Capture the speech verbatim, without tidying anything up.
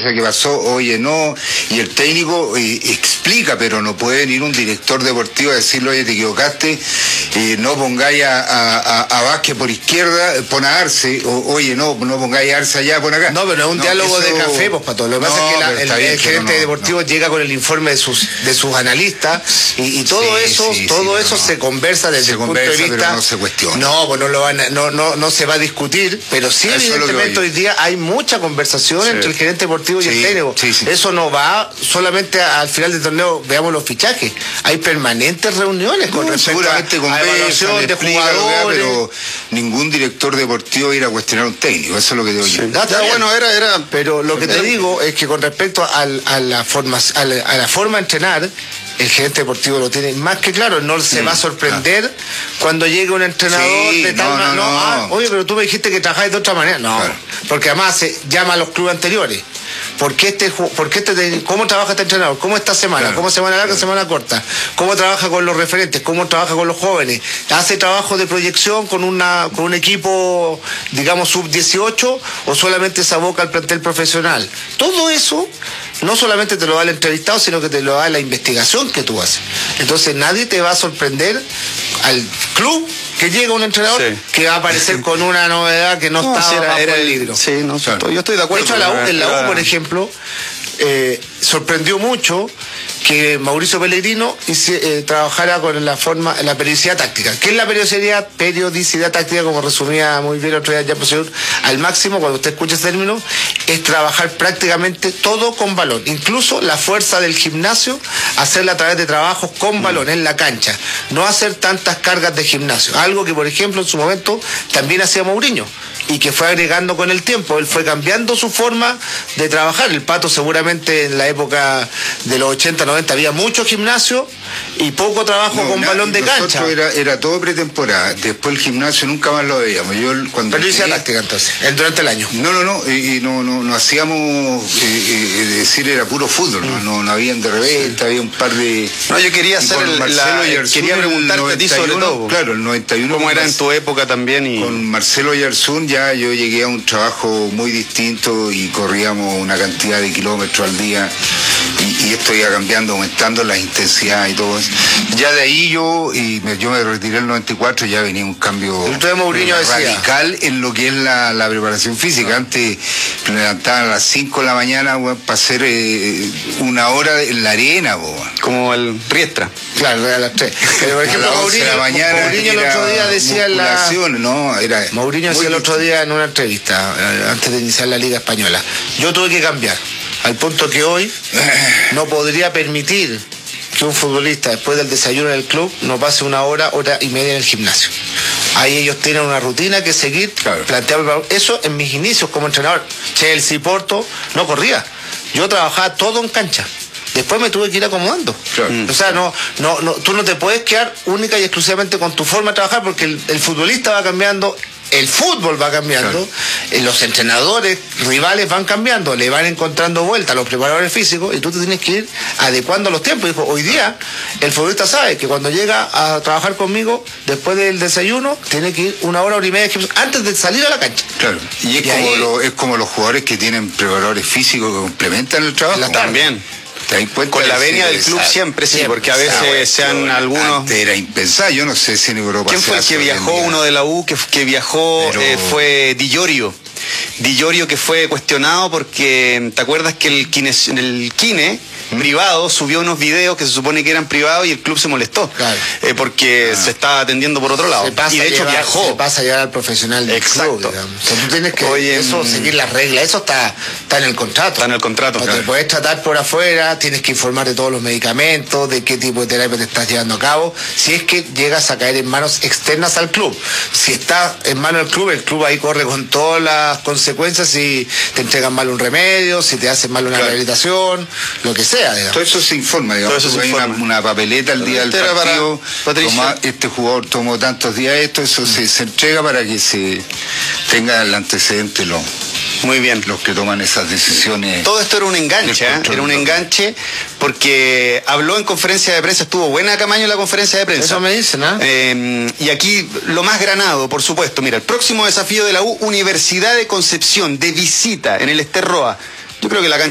sea, ¿qué pasó? Oye, no, y el técnico eh, explica, pero no puede venir un director deportivo a decirle, oye, te equivocaste, eh, no pongáis a, a, a Vázquez por izquierda, pon a Arce, o, oye, no, no pongáis a Arce allá, pon acá. No, pero es un no, diálogo eso... de café, pues, Pato. Lo que pasa no, es que la, el, bien, el gerente no, deportivo no. llega con el informe de sus de sus analistas y, y todo sí, eso sí, todo sí, eso no, se conversa desde se el conversa, punto de vista. Pero no se cuestiona. No, pues no lo van a, no, no, no se va a discutir, pero sí, eso evidentemente hoy día hay mucha conversación sí. entre el gerente deportivo y sí, el técnico. Sí, sí. Eso no va solamente al final del torneo, veamos los fichajes. Hay permanentes reuniones con no, respecto a, a evaluación de jugadores, pero ningún director deportivo va a ir a cuestionar a un técnico, eso es lo que digo yo. Sí. No, ya, bueno, era, era, pero lo que te digo es que con respecto al, a, la forma, a, la, a la forma de entrenar, el gerente deportivo lo tiene más que claro, no se sí, va a sorprender claro. cuando llegue un entrenador sí, de tal no, manera. No, no, ah, oye, pero tú me dijiste que trabajáis de otra manera. No, claro. porque además se llama a los clubes anteriores. ¿Por qué este, por qué este, ¿Cómo trabaja este entrenador? ¿Cómo esta semana? Claro, ¿Cómo semana larga, claro. semana corta? ¿Cómo trabaja con los referentes? ¿Cómo trabaja con los jóvenes? ¿Hace trabajo de proyección con una con un equipo, digamos, sub dieciocho o solamente se aboca al plantel profesional? Todo eso no solamente te lo da el entrevistado, sino que te lo da la investigación que tú haces. Entonces nadie te va a sorprender al club que llega un entrenador sí. que va a aparecer con una novedad que no, no estaba era, bajo era el libro. Sí, no, claro. yo estoy de acuerdo. De hecho, la U, en la U, por ejemplo, eh, sorprendió mucho que Mauricio Pellegrino eh, trabajara con la forma, la periodicidad táctica. ¿Qué es la periodicidad, periodicidad táctica? Como resumía muy bien otro día ya posterior, al máximo, cuando usted escucha ese término, es trabajar prácticamente todo con balón. Incluso la fuerza del gimnasio, hacerla a través de trabajos con balón, en la cancha. No hacer tantas cargas de gimnasio. Algo que, por ejemplo, en su momento también hacía Mourinho y que fue agregando con el tiempo. Él fue cambiando su forma de trabajar. El Pato seguramente en la época de los ochenta, noventa había mucho gimnasio y poco trabajo no, con na, balón de cancha. Era, era todo pretemporada. Después el gimnasio nunca más lo veíamos. Yo cuando Pero hice táctica entonces, durante el año. No, no, no. Y, y no, no, no hacíamos, eh, eh, decir, era puro fútbol. Mm. No, no, no habían de revista, sí. había un par de. No, yo quería hacer el, la, Yarzún, quería preguntarte a ti sobre todo. Claro, el noventa y uno. ¿Cómo era en tu época también? Y... Con Marcelo Yarzún ya yo llegué a un trabajo muy distinto y corríamos una cantidad de kilómetros al día. Y, y esto iba cambiando, aumentando las intensidades y todo eso. Ya de ahí yo, y me, yo me retiré en el noventa y cuatro, ya venía un cambio radical en lo que es la, la preparación física. Antes me levantaban a las cinco de la mañana, bueno, para hacer eh, una hora en la arena, bueno. Como el Riestra. Claro, a las tres. Pero por ejemplo, Mourinho, la mañana Mourinho el otro día decía la... no, era Mourinho decía el otro día en una entrevista, antes de iniciar la Liga Española, yo tuve que cambiar. Al punto que hoy no podría permitir que un futbolista después del desayuno en el club no pase una hora, hora y media en el gimnasio. Ahí ellos tienen una rutina que seguir, claro. plantear eso en mis inicios como entrenador. Chelsea, Porto, no corría. Yo trabajaba todo en cancha. Después me tuve que ir acomodando. Claro. O sea, no, no, no, tú no te puedes quedar única y exclusivamente con tu forma de trabajar porque el, el futbolista va cambiando. El fútbol va cambiando, claro. los entrenadores rivales van cambiando, le van encontrando vuelta a los preparadores físicos y tú te tienes que ir adecuando a los tiempos. Dijo, hoy día el futbolista sabe que cuando llega a trabajar conmigo, después del desayuno, tiene que ir una hora, hora y media antes de salir a la cancha. Claro, y es, y como, ahí, lo, es como los jugadores que tienen preparadores físicos que complementan el trabajo. También. Con la venia del club siempre, sí, porque a veces sean algunos... Antes era impensado, yo no sé si en Europa... ¿Quién fue el que viajó, uno de la U, que, que viajó, Pero... eh, fue Di Llorio? Di Llorio que fue cuestionado porque, ¿te acuerdas que el Kine, el Kine ¿Mm? privado subió unos videos que se supone que eran privados y el club se molestó? Claro. Eh, porque ah. se estaba atendiendo por otro lado. Y de hecho llevar, viajó. Se pasa a llevar al profesional del Exacto. club, digamos. O sea, tú tienes que Oye, eso, seguir las reglas, eso está, está en el contrato. Está en el contrato, no claro. te puedes tratar por afuera, tienes que informar de todos los medicamentos, de qué tipo de terapia te estás llevando a cabo, si es que llegas a caer en manos externas al club. Si está en manos del club, el club ahí corre con todas las consecuencias si te entregan mal un remedio, si te hacen mal una claro. rehabilitación, lo que sea, digamos. Todo eso se informa, digamos. Todo eso se hay informa. Una, una papeleta al día del partido, toma, este jugador tomó tantos días esto, eso mm. se, se entrega para que se tenga el antecedente lo Muy bien. Los que toman esas decisiones. Todo esto era un enganche, ¿eh? Era un enganche porque habló en conferencia de prensa, estuvo buena Camaño en la conferencia de prensa. Eso me dicen, ¿ah? ¿eh? Eh, y aquí lo más granado, por supuesto. Mira, el próximo desafío de la U, Universidad de Concepción, de visita en el Ester Roa. Yo creo que la cancha